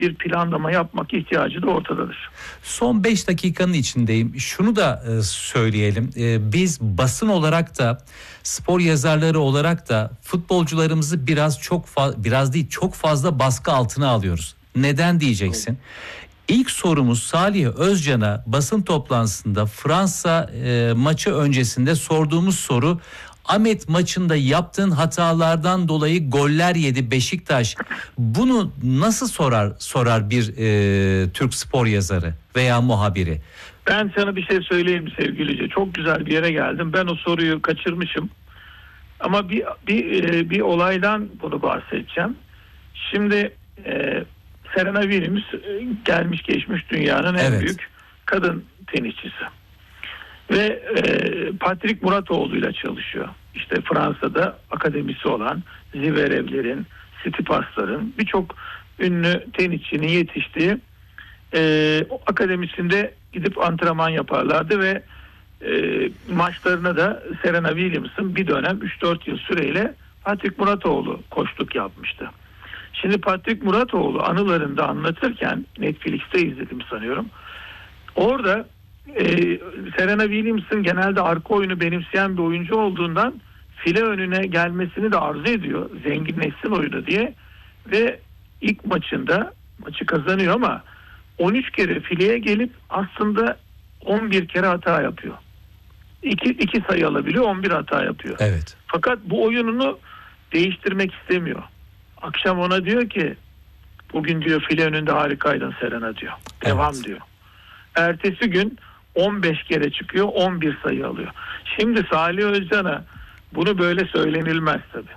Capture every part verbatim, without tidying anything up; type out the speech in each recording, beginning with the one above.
bir planlama yapmak ihtiyacı da ortadadır. Son beş dakikanın içindeyim. Şunu da e, söyleyelim. E, biz basın olarak da spor yazarları olarak da futbolcularımızı biraz çok fa- biraz değil çok fazla baskı altına alıyoruz. Neden diyeceksin? İlk sorumuz Salih Özcan'a basın toplantısında Fransa e, maçı öncesinde sorduğumuz soru, Ahmet maçında yaptığın hatalardan dolayı goller yedi Beşiktaş. Bunu nasıl sorar sorar bir e, Türk spor yazarı veya muhabiri? Ben sana bir şey söyleyeyim sevgilice. Çok güzel bir yere geldim. Ben o soruyu kaçırmışım. Ama bir bir bir olaydan bunu bahsedeceğim. Şimdi e, Serena Williams gelmiş geçmiş dünyanın en Evet. büyük kadın tenisçisi. Ve e, Patrick Muratoğlu ile çalışıyor. İşte Fransa'da akademisi olan Zverev'lerin, Tsitsipas'ların, birçok ünlü tenisçinin yetiştiği e, o akademisinde gidip antrenman yaparlardı ve e, maçlarına da Serena Williams'ın bir dönem üç dört yıl süreyle Patrick Muratoğlu koçluk yapmıştı. Şimdi Patrick Muratoğlu anılarında anlatırken, Netflix'te izledim sanıyorum. Orada e, Serena Williams'ın genelde arka oyunu benimseyen bir oyuncu olduğundan file önüne gelmesini de arzu ediyor. Zenginleşsin oyunu diye. Ve ilk maçında maçı kazanıyor ama on üç kere fileye gelip aslında on bir kere hata yapıyor. İki, iki sayı alabiliyor, on bir hata yapıyor. Evet. Fakat bu oyununu değiştirmek istemiyor. Akşam ona diyor ki bugün diyor file önünde harikaydın Serena diyor. Devam Evet. diyor. Ertesi gün on beş kere çıkıyor, on bir sayı alıyor. Şimdi Salih Özcan'a bunu böyle söylenilmez tabii.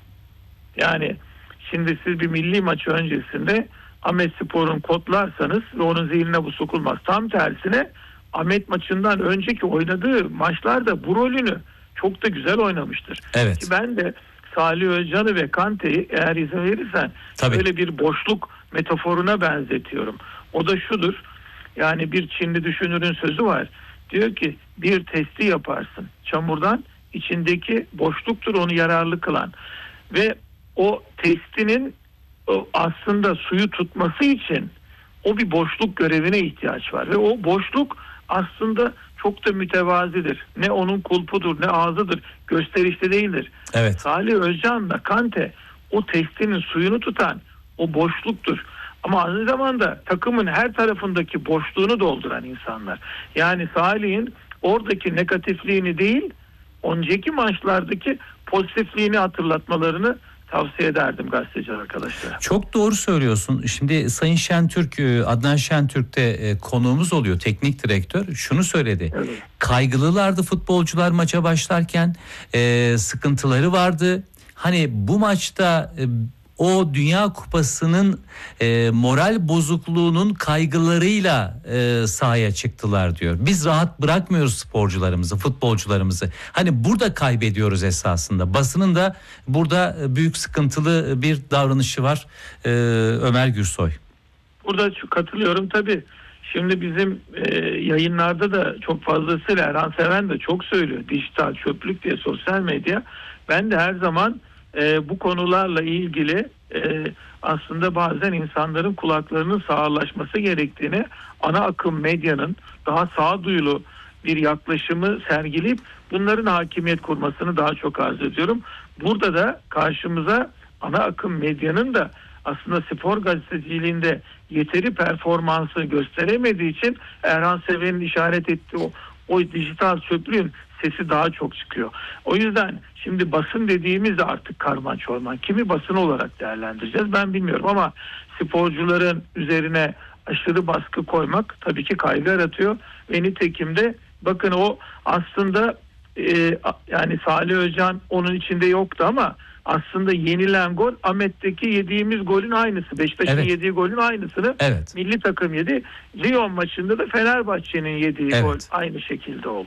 Yani şimdi siz bir milli maçı öncesinde Ahmet Spor'un kodlarsanız ve onun zihnine bu sokulmaz. Tam tersine Ahmet maçından önceki oynadığı maçlarda bu rolünü çok da güzel oynamıştır. Evet. Ki ben de Salih Özcan'ı ve Kante'yi eğer izin verirsen Tabii. böyle bir boşluk metaforuna benzetiyorum. O da şudur. Yani bir Çinli düşünürün sözü var. Diyor ki bir testi yaparsın çamurdan, içindeki boşluktur onu yararlı kılan. Ve o testinin o aslında suyu tutması için o bir boşluk görevine ihtiyaç var. Ve o boşluk aslında çok da mütevazidir. Ne onun kulpudur ne ağzıdır. Gösterişli değildir. Evet. Salih Özcan'la Kante o testinin suyunu tutan o boşluktur. Ama aynı zamanda takımın her tarafındaki boşluğunu dolduran insanlar. Yani Salih'in oradaki negatifliğini değil, önceki maçlardaki pozitifliğini hatırlatmalarını tavsiye ederdim gazeteci arkadaşlara. Çok doğru söylüyorsun. Şimdi Sayın Şentürk, Adnan Şentürk de konuğumuz oluyor, teknik direktör. Şunu söyledi. Evet. Kaygılılardı futbolcular maça başlarken, e, sıkıntıları vardı. Hani bu maçta e, o Dünya Kupası'nın e, moral bozukluğunun kaygılarıyla e, sahaya çıktılar diyor. Biz rahat bırakmıyoruz sporcularımızı, futbolcularımızı. Hani burada kaybediyoruz esasında. Basının da burada büyük sıkıntılı bir davranışı var. E, Ömer Gürsoy. Burada katılıyorum tabii. Şimdi bizim e, yayınlarda da çok fazlasıyla Erhan Seven de çok söylüyor. Dijital çöplük diye sosyal medya. Ben de her zaman e, bu konularla ilgili e, aslında bazen insanların kulaklarının sağırlaşması gerektiğini, ana akım medyanın daha sağduyulu bir yaklaşımı sergileyip bunların hakimiyet kurmasını daha çok arz ediyorum. Burada da karşımıza ana akım medyanın da aslında spor gazeteciliğinde yeteri performansı gösteremediği için Erhan Seven'in işaret ettiği o, o dijital çöplüğün sesi daha çok çıkıyor. O yüzden şimdi basın dediğimiz de artık karman çorman. Kimi basın olarak değerlendireceğiz ben bilmiyorum ama sporcuların üzerine aşırı baskı koymak tabii ki kaygı yaratıyor. Ve nitekim de bakın o aslında e, yani Salih Özcan onun içinde yoktu ama aslında yenilen gol Ahmet'teki yediğimiz golün aynısı. Beşiktaş'ın evet. yediği golün aynısını evet. milli takım yedi. Lyon maçında da Fenerbahçe'nin yediği evet. gol aynı şekilde oldu.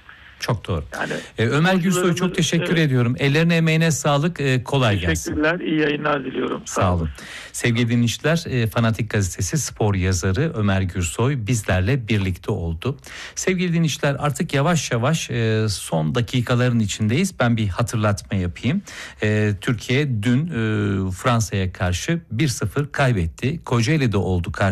Çok doğru. Yani, ee, Ömer Gürsoy çok teşekkür evet. ediyorum. Ellerine emeğine sağlık. Ee, kolay gelsin. Teşekkürler. İyi yayınlar diliyorum. Sağ, Sağ olun. olun. Sevgili dinleyiciler, e, Fanatik Gazetesi spor yazarı Ömer Gürsoy bizlerle birlikte oldu. Sevgili dinleyiciler, artık yavaş yavaş e, son dakikaların içindeyiz. Ben bir hatırlatma yapayım. E, Türkiye dün e, Fransa'ya karşı bir sıfır kaybetti. Kocaeli'de oldu karşı.